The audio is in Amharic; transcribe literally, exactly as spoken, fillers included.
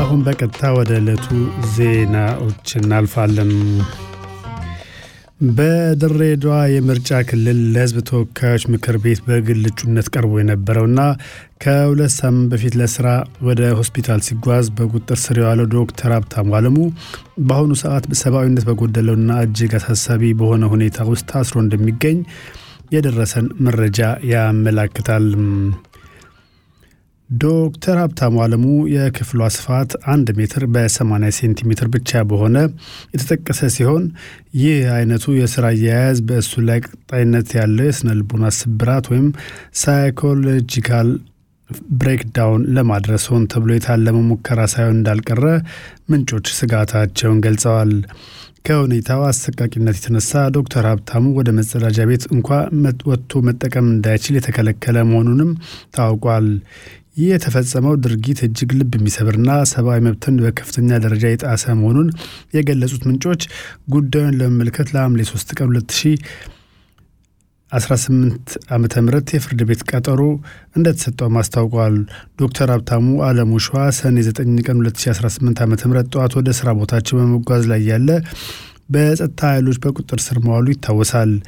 አሁን በቀጥታ ወደ ዕለቱ ዜናዎች እናልፋለን። በድሬዳዋ የምርጫ ክልል ለሕዝብ ተወካዮች ምክር ቤት በግል እጩነት ቀርቦ የነበረውና ከሁለት ሳምንት በፊት ለስራ ወደ ሆስፒታል ሲጓዝ በቁጥጥር ስር የዋለው ዶክተር ሀብታሙ አለሙ በአሁኑ ሰዓት ሰብአዊነት በጎደለውና እጅግ አሳሳቢ በሆነ ሁኔታ ውስጥ ታስሮ እንደሚገኝ የደረሰን መረጃ ያመለክታል። ዶክተር ሀብታሙ አለሙ የክፍሏ ስፋት አንድ ሜትር በሰማንያ ሴንቲሜትር ብቻ በሆነ የተጠቀሰ ሲሆን ይህ አይነቱ የስራ አያያዝ በእሱ ላይ ቀጣይነት ያለው የስነ ልቦና ስብራት ወይም ሳይኮሎጂካል ብሬክዳውን ለማድረስ ሆን ተብሎ የታለመ ሙከራ ሳይሆን እንዳልቀረ ምንጮች ስጋታቸውን ገልጸዋል። ከሁኔታው አሰቃቂነት የተነሳ ዶክተር ሀብታሙ ወደ መጸዳጃ ቤት እንኳ ወጥቶ መጠቀም እንዳይችል የተከለከለ መሆኑንም ታውቋል። ይህ የተፈጸመው ድርጊት እጅግ ልብ የሚሰብርና ሰብአዊ መብትን በከፍተኛ ደረጃ የጣሰ መሆኑን የገለጹት ምንጮች ጉዳዩን ለመመልከት ለሐምሌ ሶስት ቀን ሁለት ሺህ አስራ ስምንት ዓመተ ምህረት የፍርድ ቤት ቀጠሮ እንደተሰጠው ማስታውቋል። ዶክተር ሀብታሙ አለሙ ሸዋ ሰኔ ዘጠኝ ቀን ሁለት ሺህ አስራ ስምንት ዓመተ ምህረት ጠዋት ወደ ስራ ቦታቸው በመጓዝ ላይ ያለ በጸጥታ ኃይሎች በቁጥጥር ስር መዋሉ ይታወሳል።